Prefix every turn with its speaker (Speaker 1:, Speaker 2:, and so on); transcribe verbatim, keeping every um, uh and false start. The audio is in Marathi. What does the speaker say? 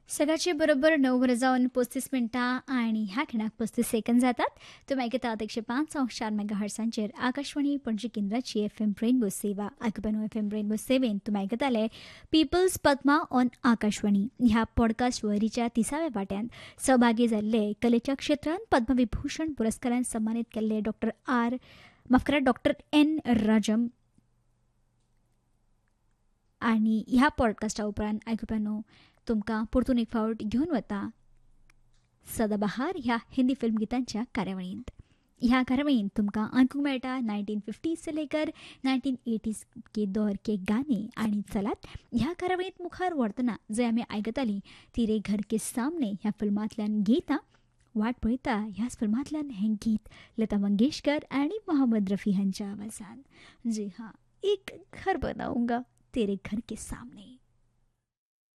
Speaker 1: सकाळचे बरोबर नऊ वर जाऊन पस्तीस मिनटां आणि ह्या खिणाक पस्तीस सेकंद जातात. तुम्ही ऐकतात एकशे पाच अंश चार मेगा हर्सांचेर आकाशवाणी पणजी केंद्राची एफ एम रेनबो सेवा. आयकुपानो एफ एम रेनबो सेवेन तुम्ही ऐकताले पिपल्स पद्मा ऑन आकाशवाणी. ह्या पॉडकास्ट वरीच्या तिसाव्या वाट्यान सहभागी जाल्ले कलेच्या क्षेत्रांत पद्मविभूषण पुरस्कारान सन्मानित केल्ले डॉक्टर आर माफ करा डॉक्टर एन राजम आणि ह्या पॉडकास्टा उपरांत आयकुपानो तुमकां परतून एक फावट घेवन वता सदाबहार ह्या हिंदी फिल्म गितांच्या कार्यावळींत. ह्या कार्यावळींत तुमकां आयकूंक मेळटा नायन्टीन फिफ्टीज से लेकर नायन्टीन एटीज के दौर के गाणे. आनी चलात ह्या कार्यावळींत मुखार व्हरतना जंय आमी आयकतालीं तिरे घर के सामने ह्या फिल्मांतल्यान गितां वाट पळयता ह्याच फिल्मांतल्यान हें गीत लता मंगेशकर आनी मोहम्मद रफी हांच्या आवाजान. जी हां, एक घर बनाऊंगा तेरे घर के सामने.